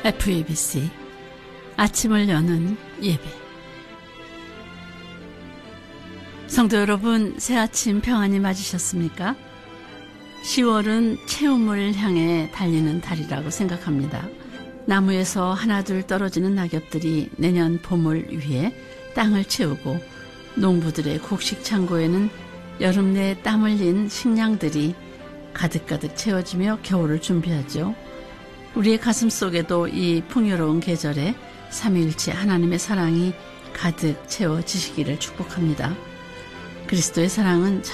FEBC 아침을 여는 예배. 성도 여러분, 새아침 평안히 맞으셨습니까? 10월은 채움을 향해 달리는 달이라고 생각합니다. 나무에서 하나둘 떨어지는 낙엽들이 내년 봄을 위해 땅을 채우고, 농부들의 곡식 창고에는 여름 내 땀 흘린 식량들이 가득가득 채워지며 겨울을 준비하죠. 우리의 가슴 속에도 이 풍요로운 계절에 삼위일체 하나님의 사랑이 가득 채워지시기를 축복합니다. 그리스도의 사랑은